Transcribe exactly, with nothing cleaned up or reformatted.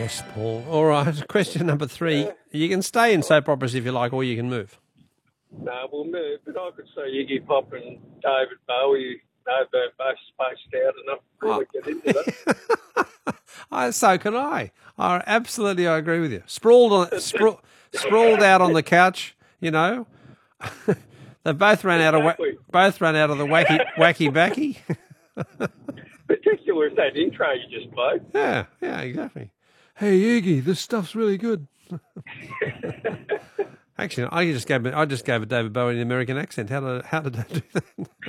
Yes, Paul. All right. Question number three. You can stay in soap operas if you like, or you can move. No, we'll move, but I could see Iggy Pop and David Bowie. No, they're both spaced out enough to really get into that. I, so can I. I absolutely, I agree with you. Sprawled on, spra- sprawled out on the couch. You know, they both ran out of wa- Exactly. both ran out of the wacky wacky backy. Particular with that intro you just played. Yeah, yeah, exactly. Hey Iggy, this stuff's really good. Actually, I just gave I just gave a David Bowie an American accent. How did how did I do that?